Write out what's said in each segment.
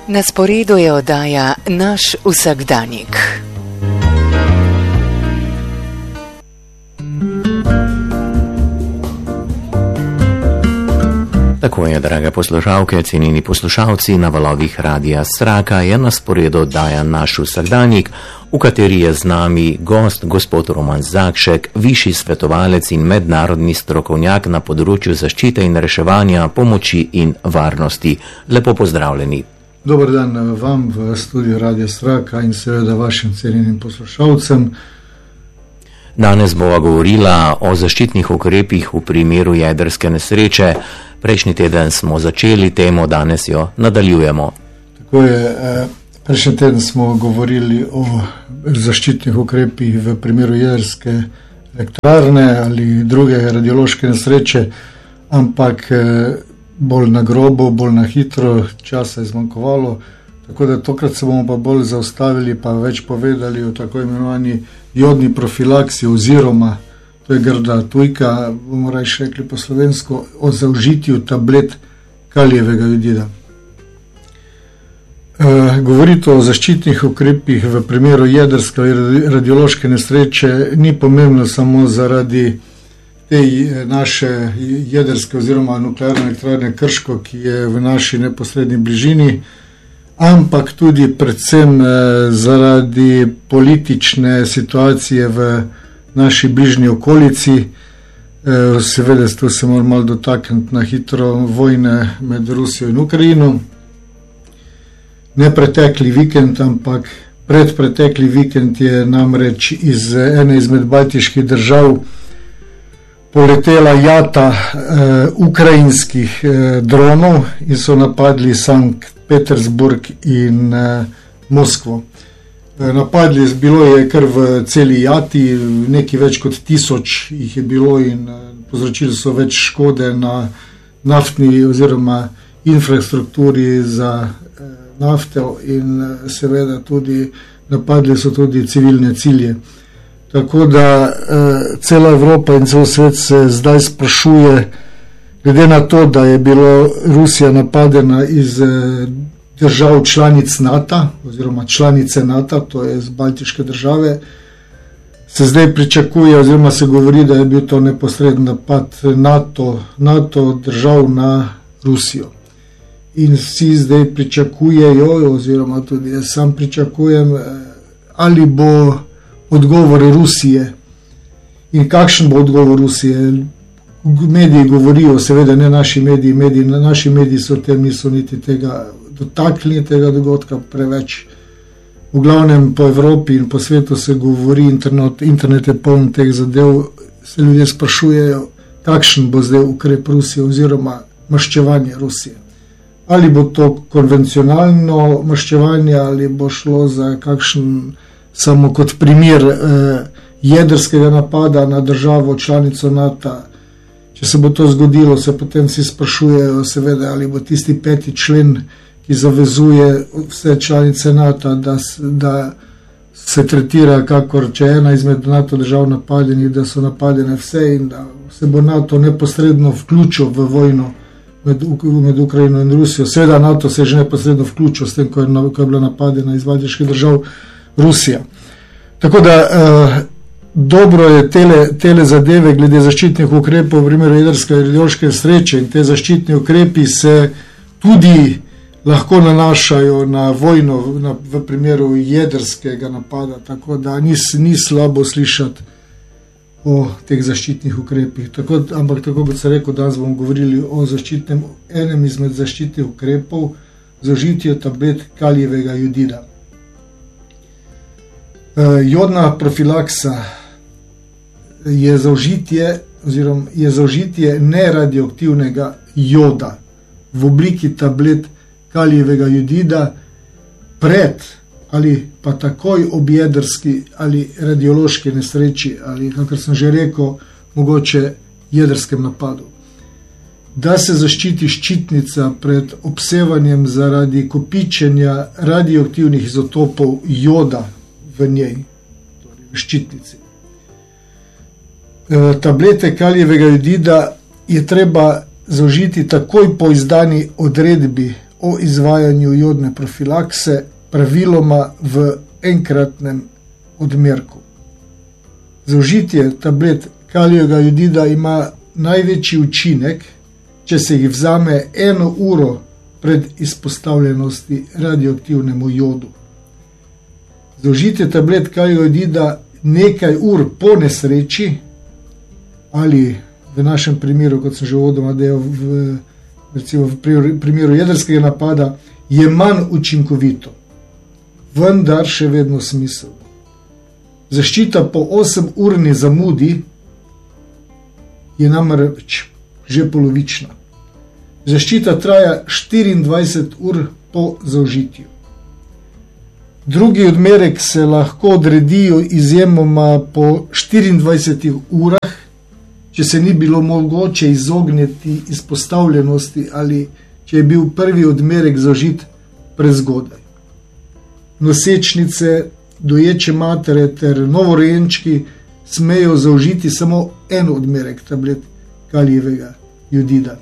Na sporedu je oddaja Naš vsakdanjik. Tako je, drage poslušalke, cenjeni poslušalci, na valovih Radia Sraka je na sporedu oddaja Naš vsakdanjik, v kateri je z nami gost gospod Roman Zakšek, višji svetovalec in mednarodni strokovnjak na področju zaščite in reševanja, pomoči in varnosti. Lepo pozdravljeni. Dober dan vam v studiu Radia Sraka in seveda vašim cenjenim poslušalcem. Danes bova govorila o zaščitnih ukrepih v primeru jedrske nesreče. Prejšnji teden smo začeli temo, danes jo nadaljujemo. Tako je, prejšnji teden smo govorili o zaščitnih ukrepih v primeru jedrske elektrarne ali druge radiološke nesreče, ampak bolj na grobo, bolj na hitro, časa je zmanjkovalo, tako da tokrat se bomo pa bolj zaustavili, pa več povedali o tako imenovani jodni profilaksi oziroma, to je grda tujka, bomo rajši rekli po slovensko, o zaužitju tablet kalijevega jodida. Govoriti o zaščitnih ukrepih v primeru jedrske ali radiološke nesreče ni pomembno samo zaradi te naše jedrske oziroma nuklearne elektrarne Krško, ki je v naši neposredni bližini, ampak tudi predvsem zaradi politične situacije v naši bližnji okolici. Seveda tu se moram malo dotakniti na hitro vojne med Rusijo in Ukrajino. Ne pretekli vikend, ampak predpretekli vikend je namreč iz ene izmed baltiških držav poletela jata ukrajinskih dronov in so napadli Sankt Petersburg in Moskvo. Napadli bilo je kar v celi jati, nekaj več kot 1000 jih je bilo in povzročili so več škode na naftni oziroma infrastrukturi za nafto in seveda tudi napadli so tudi civilne cilje. Tako da cela Evropa in cel svet se zdaj sprašuje, glede na to, da je bilo Rusija napadena iz držav članic NATO oziroma članice NATO, to je z baltiške države, se zdaj pričakuje oziroma se govori, da je bil to neposreden napad NATO držav na Rusijo. In vsi zdaj pričakujejo, oziroma tudi jaz sam pričakujem, ali bo odgovor Rusije in kakšen bo odgovor Rusije. Mediji govorijo, seveda ne naši mediji so tem niso niti tega dotaknili, tega dogodka preveč. V glavnem po Evropi in po svetu se govori, internet je poln teh zadev, se ljudje sprašujejo, kakšen bo zdaj ukrep Rusije oziroma maščevanje Rusije. Ali bo to konvencionalno maščevanje, ali bo šlo za kakšen samo kot primer jedrskega napada na državo članico NATO. Če se bo to zgodilo, se potem vsi sprašujejo, seveda, ali bo tisti 5. člen, ki zavezuje vse članice NATO, da se tretira, kakor če ena izmed NATO držav napadeni, da so napadene vse in da se bo NATO neposredno vključil v vojno med Ukrajino in Rusijo. Seveda NATO se je že neposredno vključil s tem, ko je bila napadena iz baltiških držav Rusija. Tako da dobro je tele zadeve glede zaščitnih ukrepov v primeru jedrske in radiološke nesreče in te zaščitni ukrepi se tudi lahko nanašajo na vojno v primeru jedrskega napada, tako da ni slabo slišati o teh zaščitnih ukrepih. Ampak tako kot sem rekel, danes bomo govorili o enem izmed zaščitnih ukrepov, zaužitju tablet kalijevega jodida. Jodna profilaksa je zaužitje neradioaktivnega joda v obliki tablet kalijevega jodida pred ali pa takoj ob jedrski ali radiološki nesreči ali, kakor sem že rekel, mogoče jedrskem napadu. Da se zaščiti ščitnica pred obsevanjem zaradi kopičenja radioaktivnih izotopov joda v njej, torej v ščitnici. Tablete kalijevega jodida je treba zaužiti takoj po izdani odredbi o izvajanju jodne profilakse, praviloma v enkratnem odmerku. Zaužitje tablet kalijevega jodida ima največji učinek, če se jih vzame 1 uro pred izpostavljenosti radioaktivnemu jodu. Zaužitje tablet kalijevega jodida nekaj ur po nesreči ali v našem primeru, kot sem že uvodoma dejal, recimo v primeru jedrskega napada, je manj učinkovito, vendar še vedno smiselno. Zaščita po 8-urni zamudi je namreč že polovična. Zaščita traja 24 ur po zaužitju. Drugi odmerek se lahko odredijo izjemoma po 24 urah, če se ni bilo mogoče izogniti izpostavljenosti ali če je bil prvi odmerek zaužit prezgodaj. Nosečnice, doječe matere ter novorojenčki smejo zaužiti samo 1 odmerek tablet kalijevega jodida.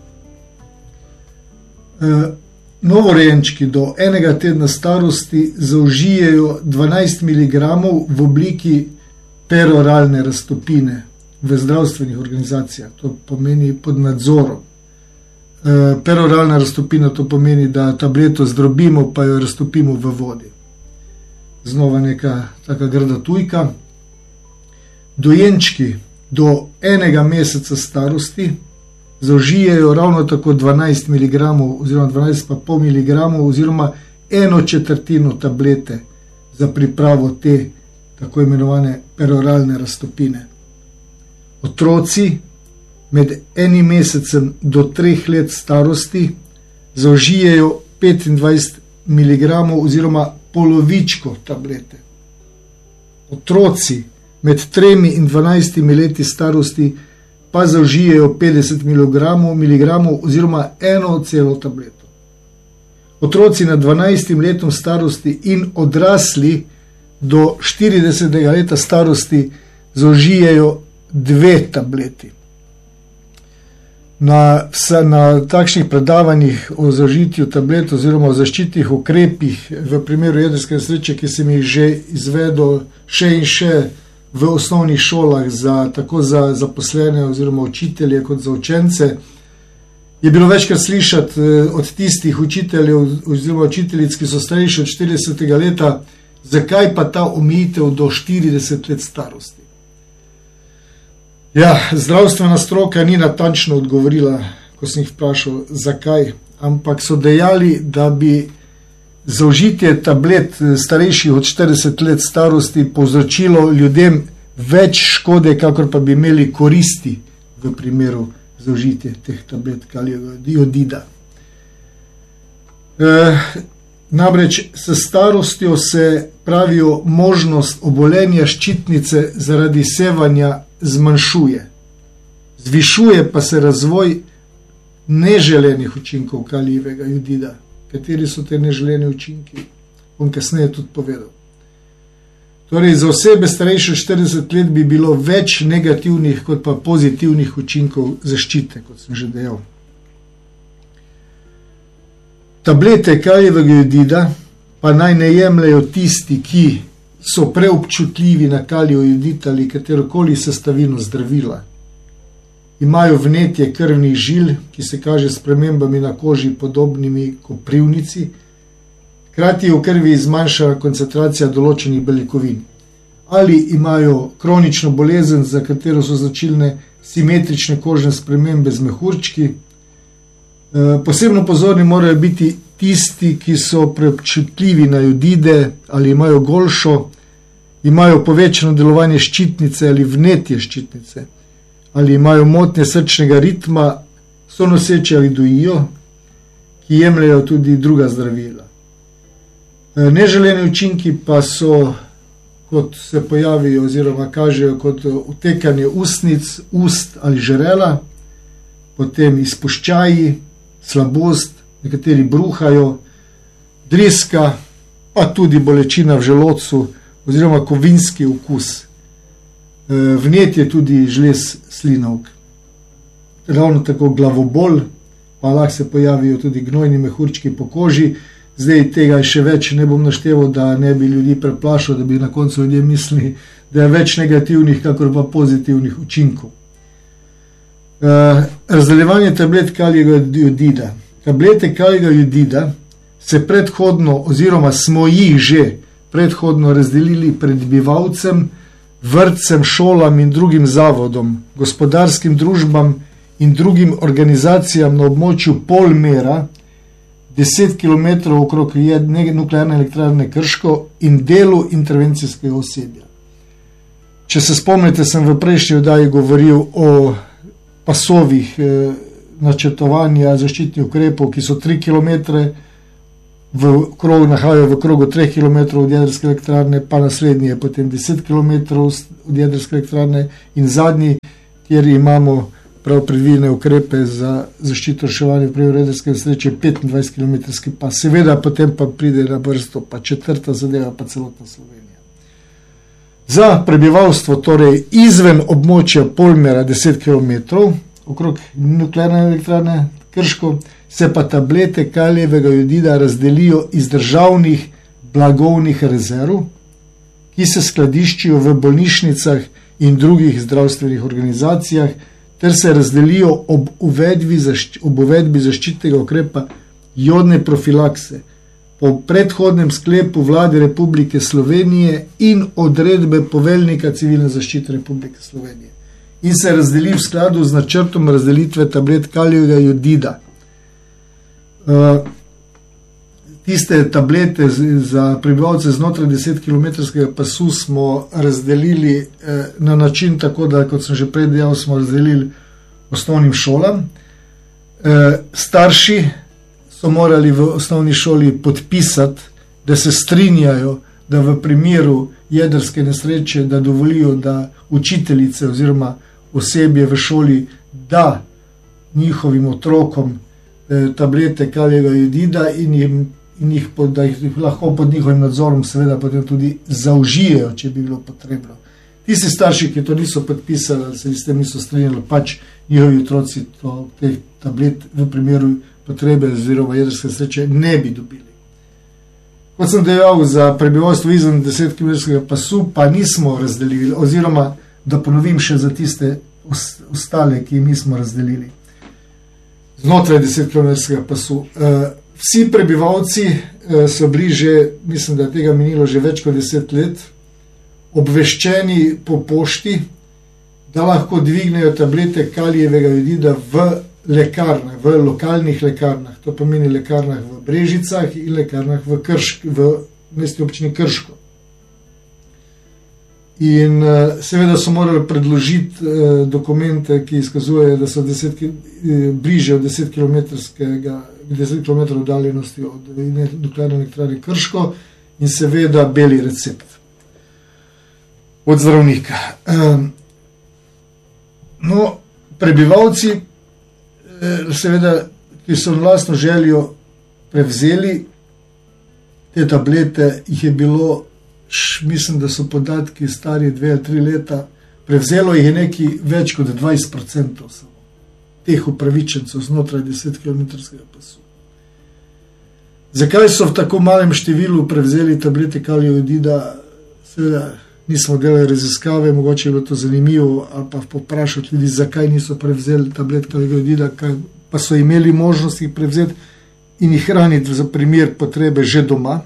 Novorojenčki do 1 tedna starosti zaužijejo 12 mg v obliki peroralne raztopine v zdravstvenih organizacijah, to pomeni pod nadzorom. Peroralna raztopina to pomeni, da tableto zdrobimo, pa jo raztopimo v vodi. Znova neka taka grda tujka. Dojenčki do 1 meseca starosti zaužijejo ravno tako 12 mg oziroma 12,5 mg oziroma 1/4 tablete za pripravo te tako imenovane peroralne raztopine. Otroci med 1 mesecem do 3 let starosti zaužijejo 25 mg oziroma polovičko tablete. Otroci med 3 in 12 leti starosti pa zaužijejo 50 mg oziroma 1 celo tableto. Otroci nad 12 letom starosti in odrasli do 40 leta starosti zaužijejo 2 tableti. Na takšnih predavanjih o zaužitju tablet oziroma o zaščitnih ukrepih v primeru jedrske nesreče, ki sem jih že izvedel še in še v osnovnih šolah, tako za zaposlene oziroma učitelje kot za učence, je bilo večkrat slišati od tistih učiteljev oziroma učiteljic, ki so starejši od 40 leta, zakaj pa ta omejitev do 40 let starosti. Ja, zdravstvena stroka ni natančno odgovorila, ko sem jih vprašal, zakaj, ampak so dejali, da bi zaužitje tablet starejših od 40 let starosti povzročilo ljudem več škode, kakor pa bi imeli koristi v primeru zaužitja teh tablet kalijevega jodida. Namreč s starostjo se, pravijo, možnost obolenja ščitnice zaradi sevanja zmanjšuje. Zvišuje pa se razvoj neželenih učinkov kalijevega jodida. Kateri so te neželeni učinki? Bom kasneje tudi povedal. Torej, za osebe starejše 40 let bi bilo več negativnih kot pa pozitivnih učinkov zaščite, kot sem že dejal. Tablete kalijevega jodida pa naj ne jemljajo tisti, ki so preobčutljivi na kalijev jodid ali katerokoli sestavino zdravila. Imajo vnetje krvnih žil, ki se kaže s spremembami na koži podobnimi koprivnici, hkrati je v krvi zmanjšana koncentracija določenih beljakovin. Ali imajo kronično bolezen, za katero so značilne simetrične kožne spremembe z mehurčki. Posebno pozorni morajo biti tisti, ki so preobčutljivi na jodide ali imajo golšo, imajo povečano delovanje ščitnice ali vnetje ščitnice, ali imajo motnje srčnega ritma, so noseči ali dojijo, ki jemljajo tudi druga zdravila. Neželeni učinki pa so, kot se pojavijo oziroma kažejo kot utekanje ustnic, ust ali žrela, potem izpuščaji, slabost, nekateri bruhajo, driska, pa tudi bolečina v želodcu oziroma kovinski okus. Vnetje tudi žlez slinavk. Ravno tako glavobol, pa lahko se pojavijo tudi gnojni mehurčki po koži. Zdaj tega še več ne bom našteval, da ne bi ljudi preplašil, da bi na koncu ljudje mislili, da je več negativnih, kakor pa pozitivnih učinkov. Razdeljevanje tablet kalijevega jodida. Tablete kalijevega jodida se predhodno, oziroma smo jih že predhodno razdelili prebivalcem, vrtcem, šolam in drugim zavodom, gospodarskim družbam in drugim organizacijam na območju Polmera, 10 km okrog nuklearne elektrarne Krško in delu intervencijskega osebja. Če se spomnite, sem v prejšnji oddaji govoril o pasovih načrtovanja zaščitnih ukrepov, ki so 3 km nahajajo v krogu 3 km od jedrske elektrarne, pa naslednji je potem 10 km od jedrske elektrarne in zadnji, kjer imamo prav predvidene ukrepe za zaščito reševanja v primeru jedrske nesreče, 25 km, pa seveda potem pa pride na vrsto pa četrta zadeva, pa celotna Slovenija. Za prebivalstvo, torej izven območja Polmera 10 km okrog nuklearne elektrarne Krško, se pa tablete kalijevega jodida razdelijo iz državnih blagovnih rezerv, ki se skladiščijo v bolnišnicah in drugih zdravstvenih organizacijah, ter se razdelijo ob uvedbi zaščitnega ukrepa jodne profilakse po predhodnem sklepu Vlade Republike Slovenije in odredbe poveljnika civilne zaščite Republike Slovenije. In se razdeli v skladu z načrtom razdelitve tablet kalijevega jodida. Tiste tablete za prebivalce znotraj 10 km pasu smo razdelili na način tako, da, kot sem že prej dejal, smo razdelili osnovnim šolam. Starši so morali v osnovni šoli podpisati, da se strinjajo, da v primeru jedrske nesreče, da dovolijo, da učiteljice oziroma osebje v šoli da njihovim otrokom tablete kalijevega jodida in da jih lahko pod njihovim nadzorom seveda potem tudi zaužijejo, če bi bilo potrebno. Tisti starši, ki to niso podpisali, se s tem niso strinjali, pač njihovi otroci teh tablet v primeru potrebe oziroma jedrske sreče ne bi dobili. Kot sem dejal, za prebivalstvo izven 10 km pasu pa nismo razdelili, oziroma da ponovim še za tiste ostale, ki jih nismo razdelili. Znotraj 10 km pasu. Vsi prebivalci so bili že, mislim, da tega minilo že več kot 10 let, obveščeni po pošti, da lahko dvignejo tablete kalijevega jodida v lekarnah, v lokalnih lekarnah, to pomeni lekarnah v Brežicah in lekarnah v mestni občini Krško. In seveda so morali predložiti dokumente, ki izkazujejo, da so bliže od 10 km oddaljenosti od nuklearne elektrarne Krško in seveda beli recept od zdravnika. No, prebivalci seveda, ki so na lastno željo prevzeli te tablete, jih je bilo, mislim, da so podatki stari 2 ali 3 leta, prevzelo jih je nekaj več kot 20% samo teh upravičencev znotraj 10 km pasu. Zakaj so v tako malem številu prevzeli tablete kalijevega jodida, seveda nismo delali raziskave, mogoče je bilo to zanimivo, ali pa poprašati ljudi, zakaj niso prevzeli tablet kalijevega jodida, pa so imeli možnost jih prevzeti in jih hraniti za primer potrebe že doma.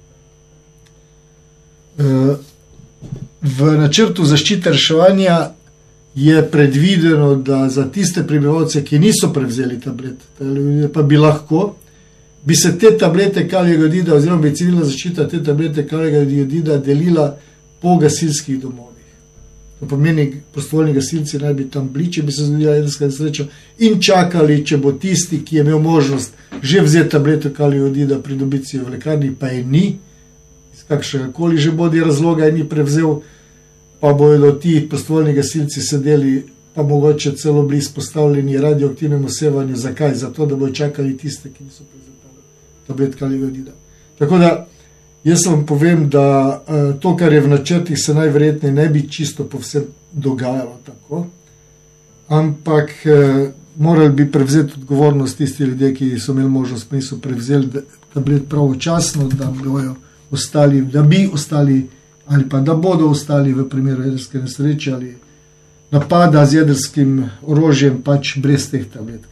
V načrtu zaščite reševanja je predvideno, da za tiste prebivalce, ki niso prevzeli tablet, pa bi lahko, bi se te tablete kalijevega jodida oziroma bi civilna zaščita te tablete kalijevega jodida delila po gasilskih domovih. To pomeni, prostovoljni gasilci naj bi tam bili, če bi se zgodila jedrska nesreča, in čakali, če bo tisti, ki je imel možnost že vzeti tableto kalijevega jodida, pridobiti v lekarni, pa je ni, iz kakšnega koli že bodi razloga je ni prevzel, pa bodo ti prostovoljni gasilci sedeli, pa mogoče celo bili izpostavljeni radioaktivnemu sevanju. Zakaj? Zato, da bodo čakali tiste, ki niso prevzeli tablet kalijevega jodida. Tako da, jaz vam povem, da to, kar je v načrtih, se najverjetneje ne bi čisto povsem dogajalo tako, ampak morali bi prevzeti odgovornost tisti ljudje, ki so imeli možnost, niso prevzeli tablet pravočasno, da bi ostali ali pa da bodo ostali v primeru jedrske nesreče ali napada z jedrskim orožjem pač brez teh tablet.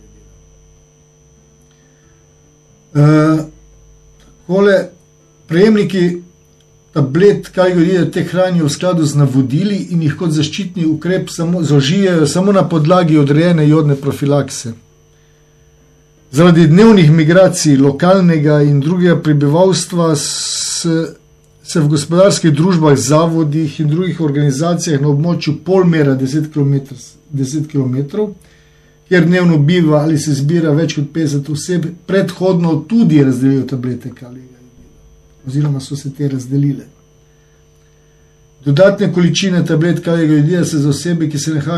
Prejemniki tablet, kaj govorijo, te hranijo v skladu z navodili in jih kot zaščitni ukrep zaužijajo samo na podlagi odrejene jodne profilakse. Zaradi dnevnih migracij lokalnega in drugega prebivalstva se v gospodarskih družbah, zavodih in drugih organizacijah na območju polmera 10 km, kjer dnevno biva ali se zbira več kot 50 oseb, predhodno tudi razdelijo tablete kalijega jodida, oziroma so se te razdelile. Dodatne količine tablet kalijega jodida se za osebe, ki se nahajajo